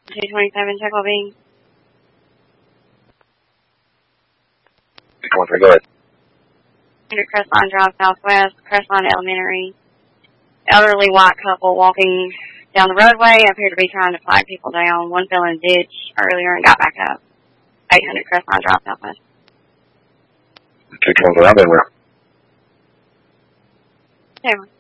227, Chuckle B. Go ahead. 100 Crestline Drive Southwest, Crestline Elementary. Elderly white couple walking down the roadway appear to be trying to flag people down. One fell in a ditch earlier and got back up. 800 Crestline Drive Southwest. 220, I'm in there. There.